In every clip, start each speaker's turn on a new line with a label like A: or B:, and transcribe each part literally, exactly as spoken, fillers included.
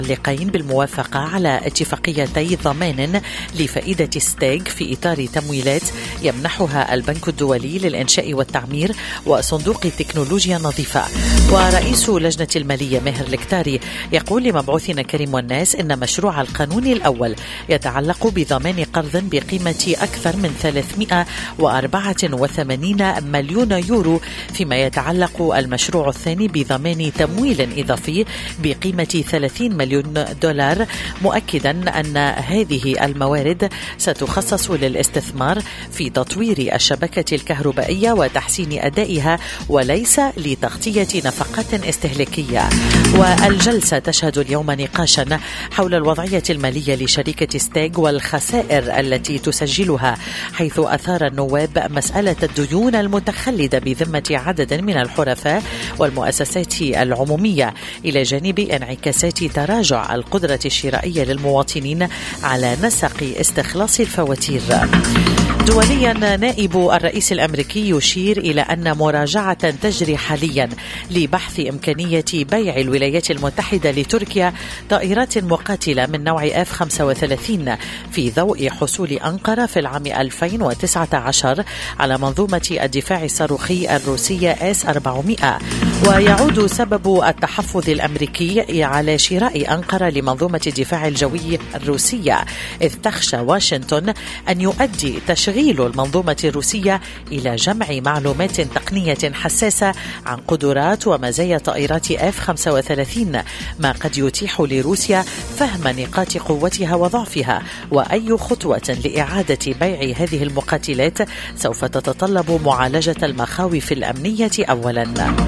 A: متعلقين بالموافقة على اتفاقيتي ضمان لفائدة ستيغ في إطار تمويلات يمنحها البنك الدولي للإنشاء والتعمير وصندوق التكنولوجيا النظيفة. ورئيس لجنة المالية ماهر الكتاري يقول لمبعوثنا كريم والناس إن مشروع القانون الأول يتعلق بضمان قرض بقيمة أكثر من ثلاثمائة وأربعة وثمانين مليون يورو، فيما يتعلق المشروع الثاني بضمان تمويل إضافي بقيمة ثلاثين مليون دولار، مؤكدا أن هذه الموارد ستخصص للاستثمار في تطوير الشبكة الكهربائية وتحسين أدائها وليس لتغطية نفقات استهلاكية. والجلسة تشهد اليوم نقاشا حول الوضعية المالية لشركة ستيغ والخسائر التي تسجلها، حيث أثار النواب مسألة الديون المتخلدة بذمة عدد من الحرفاء والمؤسسات العمومية، إلى جانب انعكاسات تراجع القدرة الشرائية للمواطنين على نسق استخلاص الفواتير. دوليا، نائب الرئيس الأمريكي يشير إلى أن مراجعة تجري حاليا لبحث إمكانية بيع الولايات المتحدة لتركيا طائرات مقاتلة من نوع إف خمسة وثلاثين في ضوء حصول أنقرة في العام ألفين وتسعة عشر على منظومة الدفاع الصاروخي الروسية إس أربعمائة. ويعود سبب التحفظ الأمريكي على شراء أنقرة لمنظومة الدفاع الجوي الروسية، إذ تخشى واشنطن أن يؤدي تشغيل المنظومة الروسية إلى جمع معلومات تقنية حساسة عن قدرات ومزايا طائرات إف خمسة وثلاثين، ما قد يتيح لروسيا فهم نقاط قوتها وضعفها. وأي خطوة لإعادة بيع هذه المقاتلات سوف تتطلب معالجة المخاوف الأمنية أولا.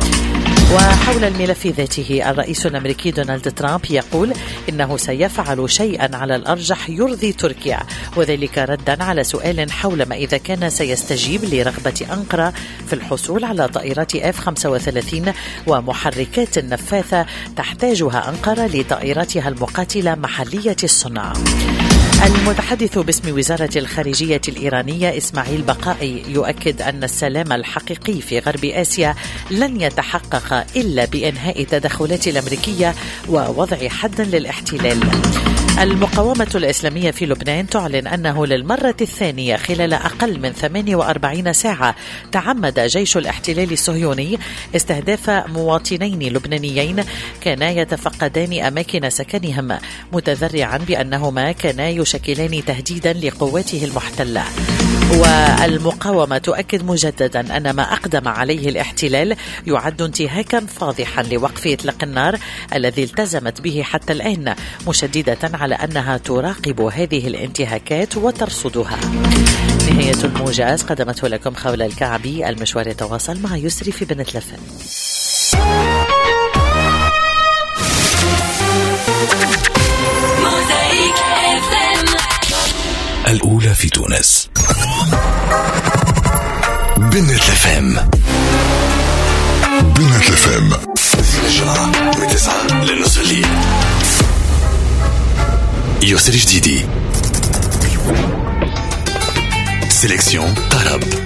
A: وحول الملف ذاته، الرئيس الأمريكي دونالد ترامب يقول إنه سيفعل شيئا على الأرجح يرضي تركيا، وذلك ردا على سؤال حول ما إذا كان سيستجيب لرغبة أنقرة في الحصول على طائرات إف خمسة وثلاثين ومحركات نفاثة تحتاجها أنقرة لطائراتها المقاتلة محلية الصنع. المتحدث باسم وزارة الخارجية الإيرانية إسماعيل بقائي يؤكد أن السلام الحقيقي في غرب آسيا لن يتحقق إلا بإنهاء التدخلات الأمريكية ووضع حد للاحتلال. المقاومة الإسلامية في لبنان تعلن أنه للمرة الثانية خلال أقل من ثمانية وأربعين ساعة تعمد جيش الاحتلال الصهيوني استهداف مواطنين لبنانيين كانا يتفقدان أماكن سكنهم، متذرعا بأنهما كانا يشكلان تهديدا لقواته المحتلة. والمقاومة تؤكد مجددا أن ما أقدم عليه الاحتلال يعد انتهاكا فاضحا لوقف إطلاق النار الذي التزمت به حتى الآن، مشددة على أنها تراقب هذه الانتهاكات وترصدها. نهاية الموجز قدمته لكم خولة الكعبي. المشوار يتواصل مع يسري في بنت لفن.
B: الأولى في تونس. بنت لفن. بنت لفن. الجرعة من تسعة للنصف الليل. يسري جديدي. سيليكسيون طرب.